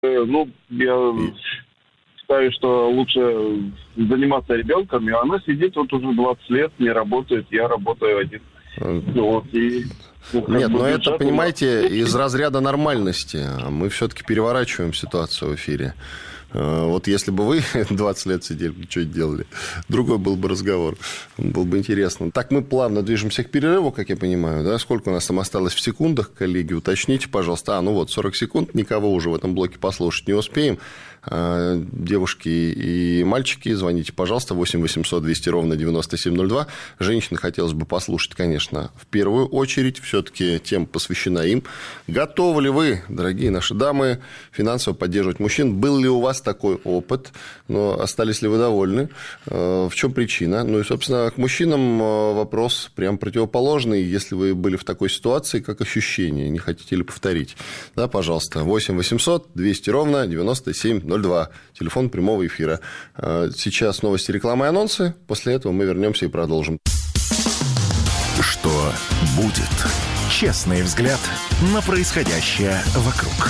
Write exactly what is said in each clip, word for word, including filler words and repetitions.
Ну, я считаю, что лучше заниматься ребенком, и она сидит вот уже двадцать лет, не работает, я работаю один. Вот, и... Ну, Нет, но это, понимаете, нас... из разряда нормальности. Мы все-таки переворачиваем ситуацию в эфире. Вот если бы вы двадцать лет сидели, что делали, другой был бы разговор. Было бы интересно. Так, мы плавно движемся к перерыву, как я понимаю, да? Сколько у нас там осталось в секундах, коллеги? Уточните, пожалуйста. А, ну вот, сорок секунд. Никого уже в этом блоке послушать не успеем. Девушки и мальчики, звоните, пожалуйста, восемь восемьсот двести ровно девяносто семь ноль два. Женщин хотелось бы послушать, конечно, в первую очередь. Все-таки тема посвящена им. Готовы ли вы, дорогие наши дамы, финансово поддерживать мужчин? Был ли у вас такой опыт? Но остались ли вы довольны? В чем причина? Ну и, собственно, к мужчинам вопрос прям противоположный. Если вы были в такой ситуации, как ощущение? Не хотите ли повторить? Да, пожалуйста, восемь восемьсот двести ровно девяносто семь ноль два. Телефон прямого эфира. Сейчас новости, реклама и анонсы. После этого мы вернемся и продолжим. Что будет? Честный взгляд на происходящее вокруг.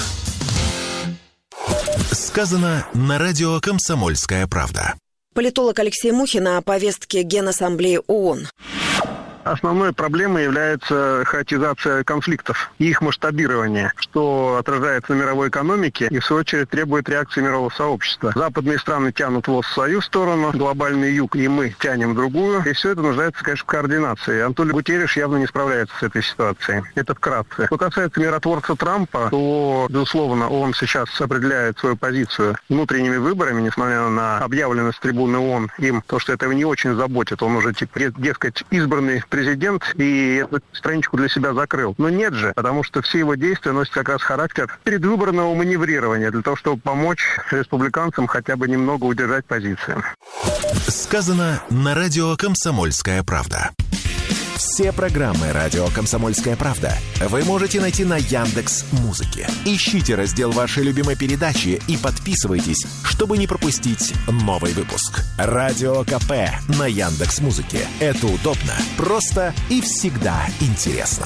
Сказано на радио «Комсомольская правда». Политолог Алексей Мухин о повестке Генассамблеи ООН. Основной проблемой является хаотизация конфликтов и их масштабирование, что отражается на мировой экономике и, в свою очередь, требует реакции мирового сообщества. Западные страны тянут ВОЗ в свою сторону, глобальный юг, и мы тянем в другую. И все это нуждается, конечно, в координации. Антонио Гутерриш явно не справляется с этой ситуацией. Это вкратце. Что касается миротворца Трампа, то, безусловно, он сейчас определяет свою позицию внутренними выборами, несмотря на объявленность трибуны ООН им, то, что этого не очень заботит. Он уже, типа, дескать, избранный президент и эту страничку для себя закрыл. Но нет же, потому что все его действия носят как раз характер предвыборного маневрирования для того, чтобы помочь республиканцам хотя бы немного удержать позиции. Сказано на радио «Комсомольская правда». Все программы радио «Комсомольская правда» вы можете найти на Яндекс.Музыке. Ищите раздел вашей любимой передачи и подписывайтесь, чтобы не пропустить новый выпуск. Радио КП на Яндекс.Музыке. Это удобно, просто и всегда интересно.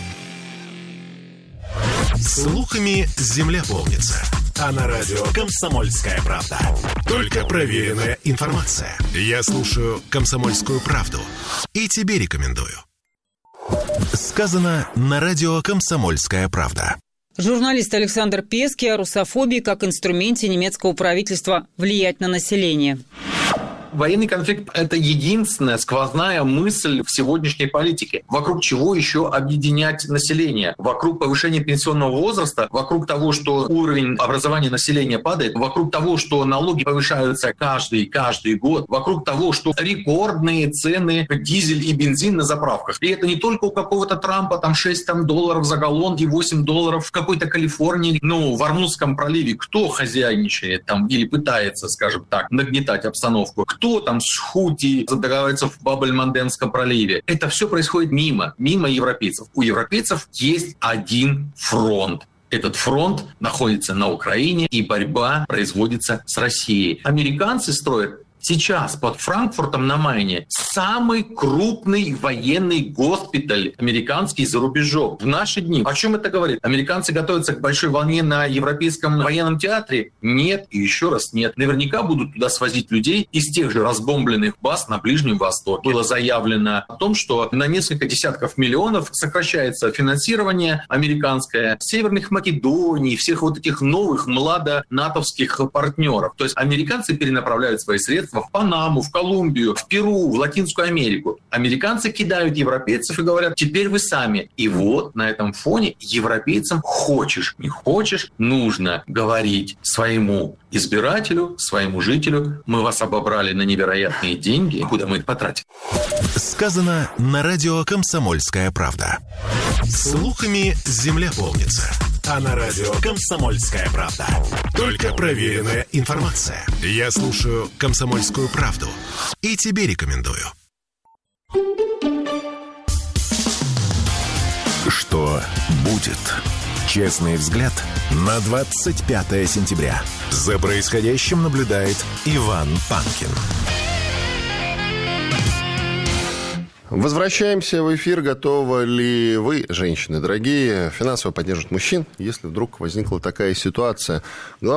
Слухами земля полнится. А на радио «Комсомольская правда» только проверенная информация. Я слушаю «Комсомольскую правду» и тебе рекомендую. Сказано на радио «Комсомольская правда». Журналист Александр Пески о русофобии как инструменте немецкого правительства влиять на население. Военный конфликт – это единственная сквозная мысль в сегодняшней политике. Вокруг чего еще объединять население? Вокруг повышения пенсионного возраста, вокруг того, что уровень образования населения падает, вокруг того, что налоги повышаются каждый, каждый год, вокруг того, что рекордные цены дизель и бензин на заправках. И это не только у какого-то Трампа, там шесть там, долларов за галлон и восемь долларов в какой-то Калифорнии. Ну, в Армузском проливе кто хозяйничает там или пытается, скажем так, нагнетать обстановку? Кто там с Хути задыхается в Баб-эль-Мандебском проливе? Это все происходит мимо, мимо европейцев. У европейцев есть один фронт. Этот фронт находится на Украине, и борьба производится с Россией. Американцы строят сейчас под Франкфуртом на Майне самый крупный военный госпиталь американский за рубежом. В наши дни. О чем это говорит? Американцы готовятся к большой волне на Европейском военном театре? Нет, и еще раз нет. Наверняка будут туда свозить людей из тех же разбомбленных баз на Ближнем Востоке. Было заявлено о том, что на несколько десятков миллионов сокращается финансирование американское Северных Македоний, всех вот этих новых младо-натовских партнеров. То есть американцы перенаправляют свои средства в Панаму, в Колумбию, в Перу, в Латинскую Америку. Американцы кидают европейцев и говорят: теперь вы сами. И вот на этом фоне европейцам, хочешь, не хочешь, нужно говорить своему избирателю, своему жителю: мы вас обобрали на невероятные деньги, куда мы их потратим. Сказано на радио «Комсомольская правда». Слухами земля полнится. А на радио «Комсомольская правда» только проверенная информация. Я слушаю «Комсомольскую правду» и тебе рекомендую. Что будет? Честный взгляд на двадцать пятое сентября. За происходящим наблюдает Иван Панкин. Возвращаемся в эфир. Готовы ли вы, женщины дорогие, финансово поддерживать мужчин, если вдруг возникла такая ситуация?